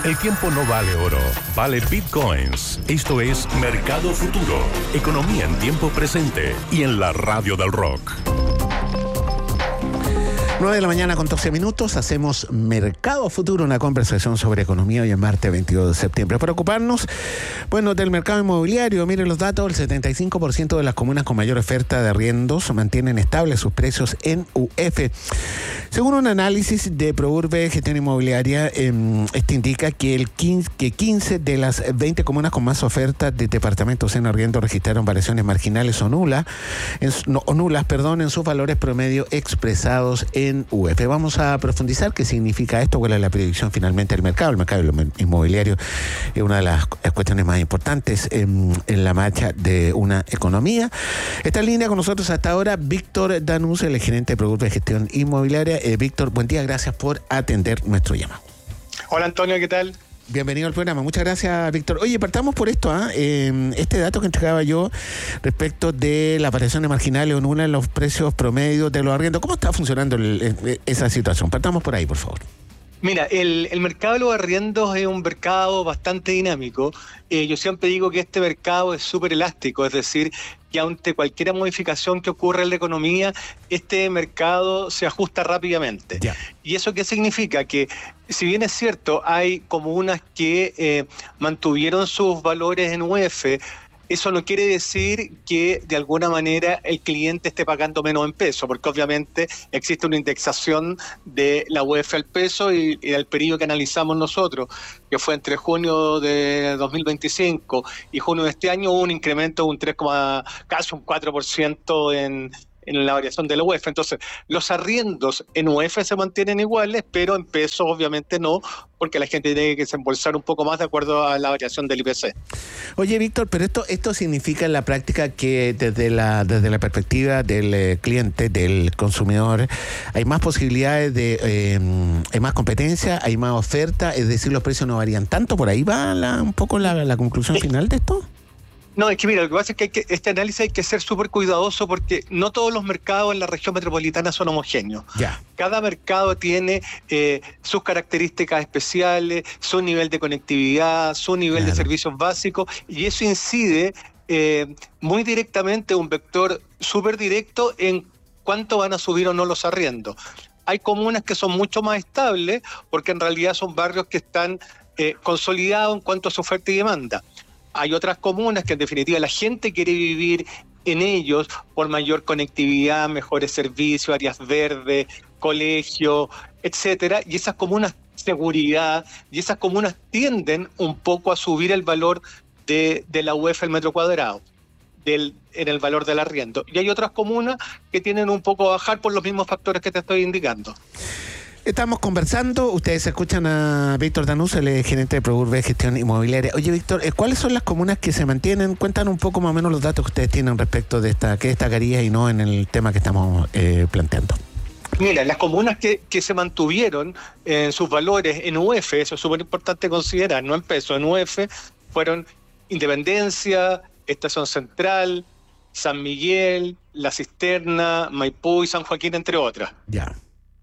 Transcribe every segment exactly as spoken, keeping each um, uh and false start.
El tiempo no vale oro, vale bitcoins. Esto es Mercado Futuro, economía en tiempo presente y en la radio del rock. nueve de la mañana con doce minutos, hacemos Mercado Futuro, una conversación sobre economía hoy en martes veintidós de septiembre. Para ocuparnos, bueno, del mercado inmobiliario, miren los datos, el setenta y cinco por ciento de las comunas con mayor oferta de arriendos mantienen estables sus precios en U F. Según un análisis de ProUrbe Gestión Inmobiliaria, eh, este indica que, el quince, que quince de las veinte comunas con más ofertas de departamentos en arriendo registraron variaciones marginales o nulas, en, no, o nulas, perdón, en sus valores promedio expresados en U F. Vamos a profundizar qué significa esto, cuál es la predicción finalmente del mercado. El mercado inmobiliario es una de las cuestiones más importantes en, en la marcha de una economía. Está en línea con nosotros hasta ahora Víctor Danús, el gerente de ProUrbe Gestión Inmobiliaria. Eh, Víctor, buen día, gracias por atender nuestro llamado. Hola Antonio, ¿qué tal? Bienvenido al programa. Muchas gracias, Víctor. Oye, partamos por esto, ¿ah? ¿eh? Este dato que entregaba yo respecto de las variaciones marginales o nulas en los precios promedios de los arriendos. ¿Cómo está funcionando el, esa situación? Partamos por ahí, por favor. Mira, el, el mercado de los arriendos es un mercado bastante dinámico. Eh, yo siempre digo que este mercado es súper elástico, es decir, que ante cualquier modificación que ocurra en la economía, este mercado se ajusta rápidamente. Yeah. ¿Y eso qué significa? Que si bien es cierto, hay comunas que eh, mantuvieron sus valores en U F, eso no quiere decir que de alguna manera el cliente esté pagando menos en peso, porque obviamente existe una indexación de la U F al peso y, y el periodo que analizamos nosotros, que fue entre junio de dos mil veinticinco y junio de este año, hubo un incremento de un tres, casi un cuatro por ciento en... en la variación de la U F. Entonces, los arriendos en U F se mantienen iguales, pero en pesos obviamente no, porque la gente tiene que desembolsar un poco más de acuerdo a la variación del I P C. Oye, Víctor, pero esto esto significa en la práctica que desde la desde la perspectiva del eh, cliente, del consumidor, hay más posibilidades de, eh, hay más competencia, hay más oferta, es decir, los precios no varían tanto. ¿Por ahí va la, un poco la, la conclusión sí. final de esto? No, es que mira, lo que pasa es que, hay que este análisis hay que ser súper cuidadoso porque no todos los mercados en la región metropolitana son homogéneos. Yeah. Cada mercado tiene eh, sus características especiales, su nivel de conectividad, su nivel claro. de servicios básicos, y eso incide eh, muy directamente, un vector súper directo en cuánto van a subir o no los arriendos. Hay comunas que son mucho más estables porque en realidad son barrios que están eh, consolidados en cuanto a su oferta y demanda. Hay otras comunas que en definitiva la gente quiere vivir en ellos por mayor conectividad, mejores servicios, áreas verdes, colegio, etcétera. Y esas comunas, seguridad, y esas comunas tienden un poco a subir el valor de, de la U F al metro cuadrado, del, en el valor del arriendo. Y hay otras comunas que tienden un poco a bajar por los mismos factores que te estoy indicando. Estamos conversando, ustedes escuchan a Víctor Danús, el gerente de ProUrbe Gestión Inmobiliaria. Oye, Víctor, ¿cuáles son las comunas que se mantienen? Cuéntanos un poco más o menos los datos que ustedes tienen respecto de esta, qué destacaría y no en el tema que estamos eh, planteando. Mira, las comunas que, que se mantuvieron en sus valores en U F, eso es súper importante considerar, no en peso, en U F, fueron Independencia, Estación Central, San Miguel, La Cisterna, Maipú y San Joaquín, entre otras. Ya.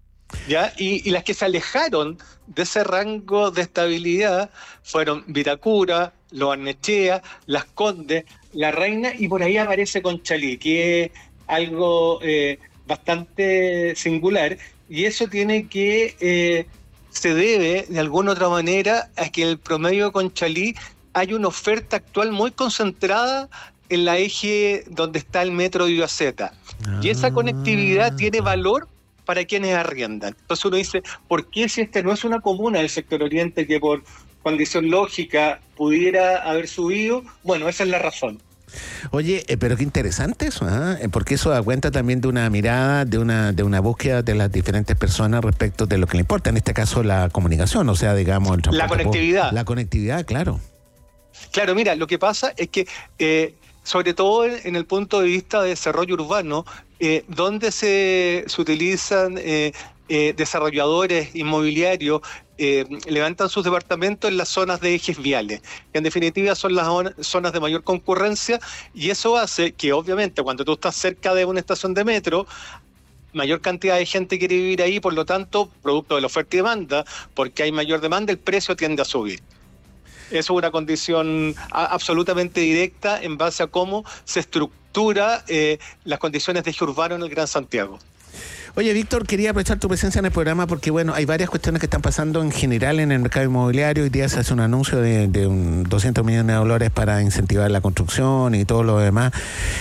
¿Ya? Y, y las que se alejaron de ese rango de estabilidad fueron Vitacura, Lo Barnechea, Las Condes, La Reina, y por ahí aparece Conchalí, que es algo eh, bastante singular, y eso tiene que, eh, se debe de alguna otra manera a que el promedio de Conchalí hay una oferta actual muy concentrada en la eje donde está el metro de Ibagué, ah. y esa conectividad tiene valor para quienes arriendan. Entonces uno dice, ¿por qué si este no es una comuna del sector oriente que por condición lógica pudiera haber subido? Bueno, esa es la razón. Oye, eh, pero qué interesante eso, ¿eh? Porque eso da cuenta también de una mirada, de una de una búsqueda de las diferentes personas respecto de lo que le importa, en este caso la comunicación, o sea, digamos... El la conectividad. Por, la conectividad, claro. Claro, mira, lo que pasa es que... Eh, sobre todo en el punto de vista de desarrollo urbano, eh, donde se, se utilizan eh, eh, desarrolladores inmobiliarios, eh, levantan sus departamentos en las zonas de ejes viales, que en definitiva son las zonas de mayor concurrencia, y eso hace que obviamente cuando tú estás cerca de una estación de metro, mayor cantidad de gente quiere vivir ahí, por lo tanto, producto de la oferta y demanda, porque hay mayor demanda, el precio tiende a subir. Eso es una condición a, absolutamente directa en base a cómo se estructura eh, las condiciones de eje urbano en el Gran Santiago. Oye, Víctor, quería aprovechar tu presencia en el programa porque, bueno, hay varias cuestiones que están pasando en general en el mercado inmobiliario. Hoy día se hace un anuncio de, de un doscientos millones de dólares para incentivar la construcción y todo lo demás.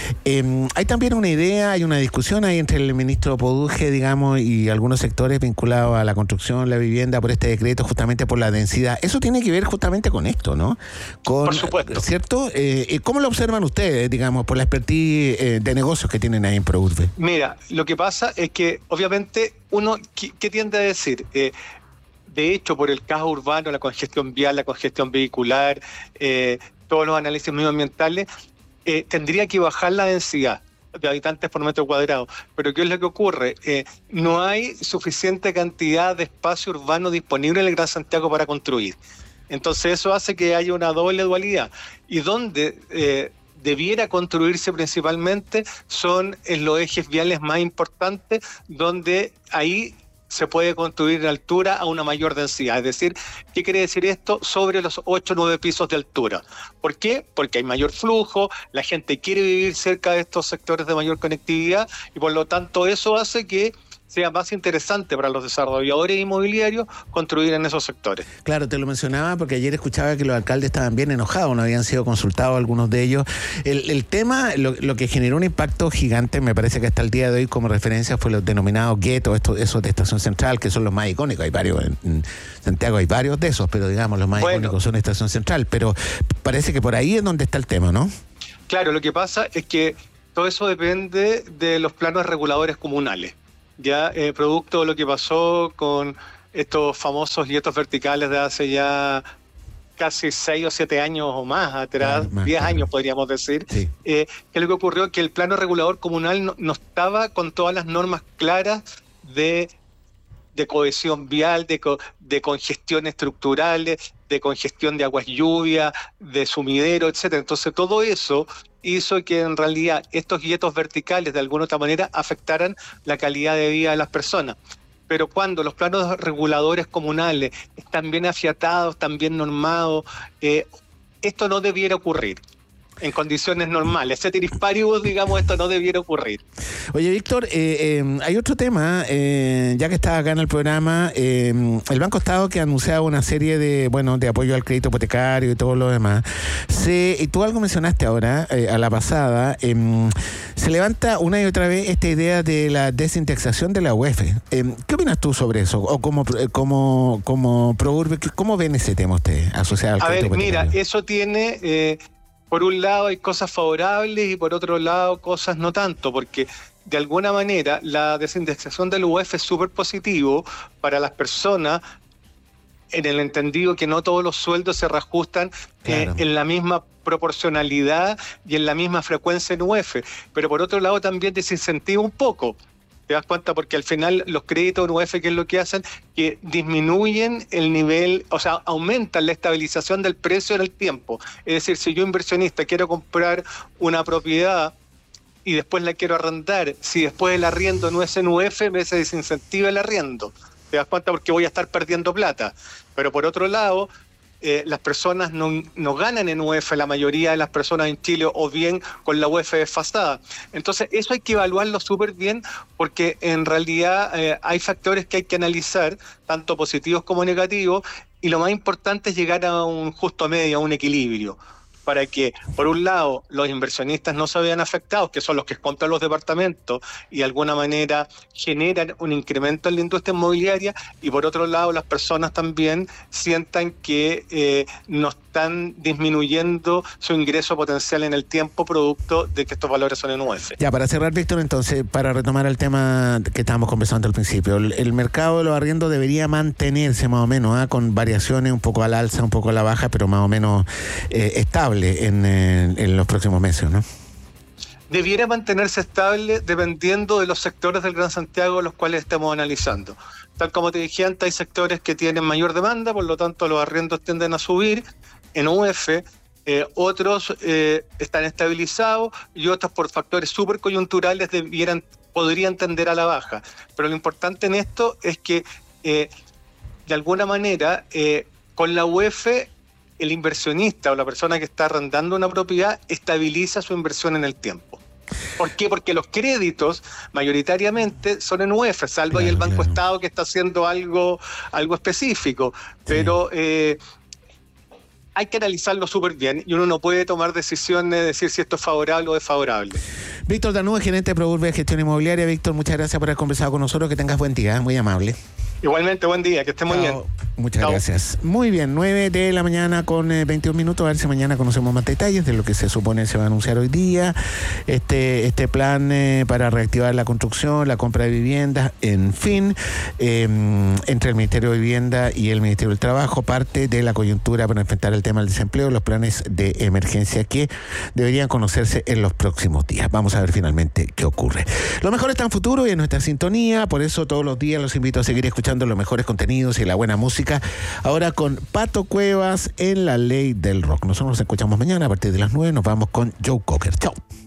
Eh, hay también una idea, hay una discusión ahí entre el ministro Poduje, digamos, y algunos sectores vinculados a la construcción, la vivienda, por este decreto, justamente por la densidad. Eso tiene que ver justamente con esto, ¿no? Con, por supuesto. ¿Cierto? Eh, ¿Cómo lo observan ustedes, digamos, por la expertise eh, de negocios que tienen ahí en ProUrbe? Mira, lo que pasa es que obviamente uno, ¿qué, qué tiende a decir? Eh, de hecho, por el caos urbano, la congestión vial, la congestión vehicular, eh, todos los análisis medioambientales, eh, tendría que bajar la densidad de habitantes por metro cuadrado. Pero ¿qué es lo que ocurre? Eh, no hay suficiente cantidad de espacio urbano disponible en el Gran Santiago para construir. Entonces eso hace que haya una doble dualidad. Y donde... Eh, debiera construirse principalmente son en los ejes viales más importantes, donde ahí se puede construir en altura a una mayor densidad. Es decir, ¿qué quiere decir esto? Sobre los ocho o nueve pisos de altura. ¿Por qué? Porque hay mayor flujo, la gente quiere vivir cerca de estos sectores de mayor conectividad y por lo tanto eso hace que sea más interesante para los desarrolladores inmobiliarios construir en esos sectores. Claro, te lo mencionaba porque ayer escuchaba que los alcaldes estaban bien enojados, no habían sido consultados algunos de ellos. El, el tema, lo, lo que generó un impacto gigante, me parece que hasta el día de hoy como referencia fue los denominados guetos, estos, esos de Estación Central, que son los más icónicos. Hay varios, en, en Santiago hay varios de esos, pero digamos los más bueno. icónicos son Estación Central. Pero parece que por ahí es donde está el tema, ¿no? Claro, lo que pasa es que todo eso depende de los planos reguladores comunales. Ya eh, producto de lo que pasó con estos famosos guetos verticales de hace ya casi seis o siete años o más atrás, claro, más diez claro. años podríamos decir, sí. eh, que lo que ocurrió es que el plano regulador comunal no, no estaba con todas las normas claras de, de cohesión vial, de, co, de congestión estructurales, de congestión de aguas lluvia, de sumidero, etcétera. Entonces todo eso hizo que en realidad estos guetos verticales de alguna otra manera afectaran la calidad de vida de las personas. Pero cuando los planos reguladores comunales están bien afiatados, están bien normados, eh, esto no debiera ocurrir en condiciones normales. Ceteris paribus, digamos, esto no debiera ocurrir. Oye, Víctor, eh, eh, hay otro tema, eh, ya que estás acá en el programa, eh, el Banco Estado que ha anunciado una serie de, bueno, de apoyo al crédito hipotecario y todo lo demás. Se, y tú algo mencionaste ahora, eh, a la pasada, eh, se levanta una y otra vez esta idea de la desindexación de la U E F. Eh, ¿Qué opinas tú sobre eso? O como, como, como ProUrbe, ¿cómo ven ese tema ustedes asociado al a crédito ver, hipotecario? Mira, eso tiene... Eh, Por un lado hay cosas favorables y por otro lado cosas no tanto, porque de alguna manera la desindexación del U E F es súper positivo para las personas en el entendido que no todos los sueldos se reajustan claro. eh, en la misma proporcionalidad y en la misma frecuencia en U E F, pero por otro lado también desincentiva un poco. ¿Te das cuenta? Porque al final los créditos en U E F, ¿qué es lo que hacen? Que disminuyen el nivel, o sea, aumentan la estabilización del precio en el tiempo. Es decir, si yo inversionista quiero comprar una propiedad y después la quiero arrendar, si después el arriendo no es en U E F, me se desincentiva el arriendo. ¿Te das cuenta? Porque voy a estar perdiendo plata. Pero por otro lado... Eh, las personas no, no ganan en U E F, la mayoría de las personas en Chile, o bien con la U E F desfasada. Entonces eso hay que evaluarlo súper bien porque en realidad eh, hay factores que hay que analizar, tanto positivos como negativos, y lo más importante es llegar a un justo medio, a un equilibrio, para que, por un lado, los inversionistas no se vean afectados, que son los que compran los departamentos y de alguna manera generan un incremento en la industria inmobiliaria, y por otro lado, las personas también sientan que eh, no están disminuyendo su ingreso potencial en el tiempo producto de que estos valores son en U E F. Ya, para cerrar, Víctor, entonces, para retomar el tema que estábamos conversando al principio, el, el mercado de los arriendos debería mantenerse más o menos, ¿eh? Con variaciones un poco al alza, un poco a la baja, pero más o menos eh, estable. En, en, en los próximos meses, ¿no? Debiera mantenerse estable dependiendo de los sectores del Gran Santiago los cuales estemos analizando. Tal como te dije antes, hay sectores que tienen mayor demanda, por lo tanto los arriendos tienden a subir en U E F, eh, otros eh, están estabilizados y otros por factores súper coyunturales debieran podrían tender a la baja. Pero lo importante en esto es que, eh, de alguna manera, eh, con la U E F, el inversionista o la persona que está arrendando una propiedad estabiliza su inversión en el tiempo. ¿Por qué? Porque los créditos mayoritariamente son en U E F, salvo claro, ahí el Banco claro. Estado que está haciendo algo, algo específico. Pero... Sí. Eh, hay que analizarlo súper bien y uno no puede tomar decisiones de decir si esto es favorable o desfavorable. Víctor Danúbez, gerente de ProUrbe de Gestión Inmobiliaria. Víctor, muchas gracias por haber conversado con nosotros. Que tengas buen día, muy amable. Igualmente, buen día, que esté muy bien. Muchas Chao. Gracias. Muy bien, nueve de la mañana con eh, veintiún minutos. A ver si mañana conocemos más detalles de lo que se supone se va a anunciar hoy día. Este, este plan eh, para reactivar la construcción, la compra de viviendas, en fin, eh, entre el Ministerio de Vivienda y el Ministerio del Trabajo, parte de la coyuntura para enfrentar el tema del desempleo, los planes de emergencia que deberían conocerse en los próximos días. Vamos a ver finalmente qué ocurre. Lo mejor está en futuro y en nuestra sintonía, por eso todos los días los invito a seguir escuchando los mejores contenidos y la buena música. Ahora con Pato Cuevas en La Ley del Rock. Nosotros nos escuchamos mañana a partir de las nueve. Nos vamos con Joe Cocker. Chao.